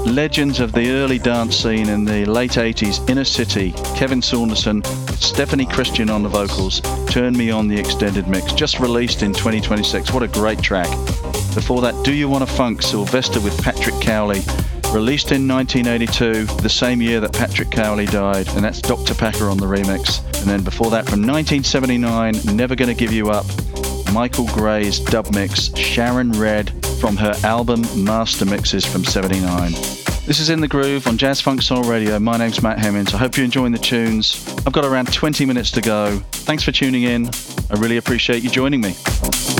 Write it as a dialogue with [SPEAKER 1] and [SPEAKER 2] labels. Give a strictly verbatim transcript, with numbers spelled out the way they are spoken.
[SPEAKER 1] legends of the early dance scene in the late eighties, Inner City, Kevin Saunderson, Stephanie Christian on the vocals, Turn Me On, the extended mix, just released in twenty twenty-six. What a great track. Before that, Do You Wanna Funk, Sylvester with Patrick Cowley, released in nineteen eighty-two, the same year that Patrick Cowley died, and that's Doctor Packer on the remix. And then before that, from nineteen seventy-nine, Never Gonna Give You Up, Michael Gray's dub mix, Sharon Red, from her album Master Mixes from seventy-nine. This is In the Groove on Jazz Funk Soul Radio. My name's Matt Hemmings. I hope you're enjoying the tunes. I've got around twenty minutes to go. Thanks for tuning in. I really appreciate you joining me.